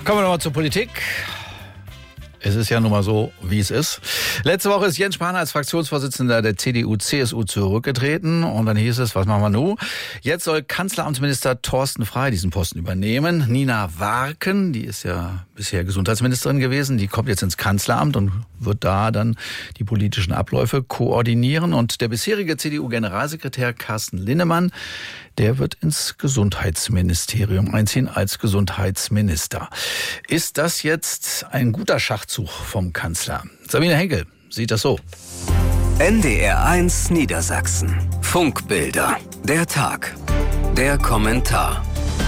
Kommen wir nochmal zur Politik. Es ist ja nun mal so, wie es ist. Letzte Woche ist Jens Spahn als Fraktionsvorsitzender der CDU-CSU zurückgetreten. Und dann hieß es, was machen wir nun? Jetzt soll Kanzleramtsminister Thorsten Frey diesen Posten übernehmen. Nina Warken, die ist ja bisher Gesundheitsministerin gewesen, die kommt jetzt ins Kanzleramt und wird da dann die politischen Abläufe koordinieren. Und der bisherige CDU-Generalsekretär Carsten Linnemann, der wird ins Gesundheitsministerium einziehen als Gesundheitsminister. Ist das jetzt ein guter Schachzug vom Kanzler? Sabine Henkel sieht das so. NDR1 Niedersachsen. Funkbilder. Der Tag. Der Kommentar.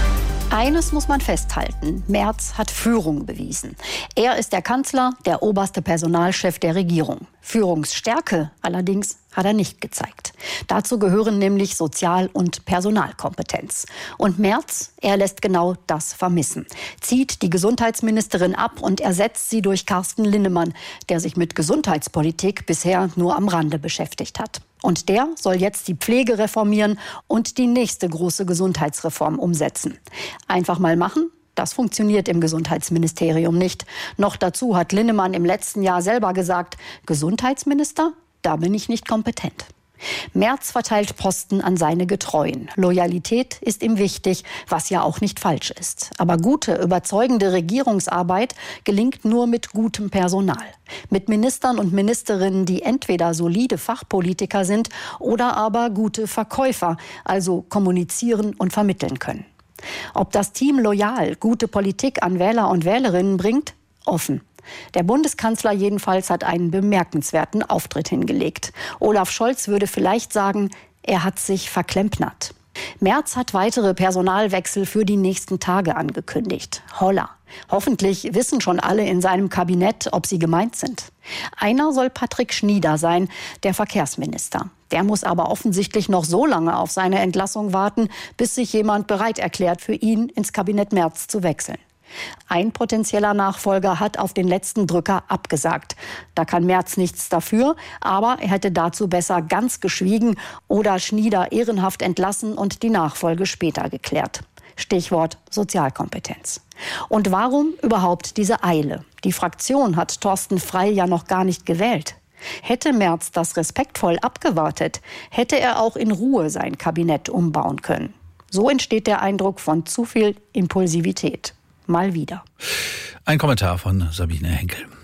Eines muss man festhalten. Merz hat Führung bewiesen. Er ist der Kanzler, der oberste Personalchef der Regierung. Führungsstärke allerdings hat er nicht gezeigt. Dazu gehören nämlich Sozial- und Personalkompetenz. Und Merz, er lässt genau das vermissen. Zieht die Gesundheitsministerin ab und ersetzt sie durch Carsten Linnemann, der sich mit Gesundheitspolitik bisher nur am Rande beschäftigt hat. Und der soll jetzt die Pflege reformieren und die nächste große Gesundheitsreform umsetzen. Einfach mal machen? Das funktioniert im Gesundheitsministerium nicht. Noch dazu hat Linnemann im letzten Jahr selber gesagt, Gesundheitsminister? Da bin ich nicht kompetent. Merz verteilt Posten an seine Getreuen. Loyalität ist ihm wichtig, was ja auch nicht falsch ist. Aber gute, überzeugende Regierungsarbeit gelingt nur mit gutem Personal. Mit Ministern und Ministerinnen, die entweder solide Fachpolitiker sind oder aber gute Verkäufer, also kommunizieren und vermitteln können. Ob das Team loyal gute Politik an Wähler und Wählerinnen bringt? Offen. Der Bundeskanzler jedenfalls hat einen bemerkenswerten Auftritt hingelegt. Olaf Scholz würde vielleicht sagen, er hat sich verklempnert. Merz hat weitere Personalwechsel für die nächsten Tage angekündigt. Holla. Hoffentlich wissen schon alle in seinem Kabinett, ob sie gemeint sind. Einer soll Patrick Schnieder sein, der Verkehrsminister. Der muss aber offensichtlich noch so lange auf seine Entlassung warten, bis sich jemand bereit erklärt, für ihn ins Kabinett Merz zu wechseln. Ein potenzieller Nachfolger hat auf den letzten Drücker abgesagt. Da kann Merz nichts dafür, aber er hätte dazu besser ganz geschwiegen oder Schnieder ehrenhaft entlassen und die Nachfolge später geklärt. Stichwort Sozialkompetenz. Und warum überhaupt diese Eile? Die Fraktion hat Thorsten Frey ja noch gar nicht gewählt. Hätte Merz das respektvoll abgewartet, hätte er auch in Ruhe sein Kabinett umbauen können. So entsteht der Eindruck von zu viel Impulsivität. Mal wieder. Ein Kommentar von Sabine Henkel.